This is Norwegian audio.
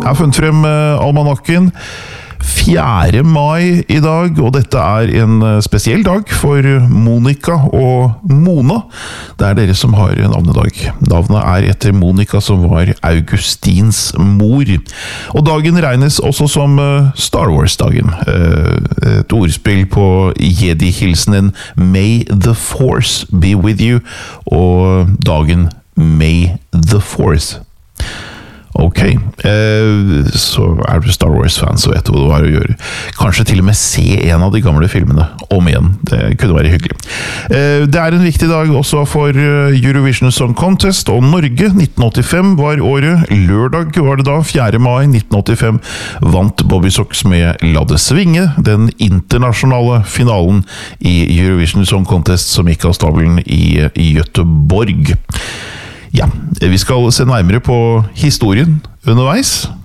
Jeg har funnet frem almanakken 4. mai I dag, og dette en spesiell dag for Monica og Mona. Det dere som har navnedag. Navnet etter Monica, som var Augustins mor. Og dagen regnes også som Star Wars-dagen. Et ordspill på Jedi-hilsenen May the Force be with you, og dagen May the Fourth. Ok, så du Star Wars-fan, så vet du hva du har å gjøre. Kanskje til og med se en av de gamle filmene om igjen. Det kunne være hyggelig. Det en viktig dag også for Eurovision Song Contest og Norge. 1985 var året. Lørdag var det da, 4. mai 1985, vant Bobby Sox med La det svinge, den internasjonale finalen I Eurovision Song Contest som gikk av stabelen I Göteborg. Ja, vi skal se nærmere på historien underveis.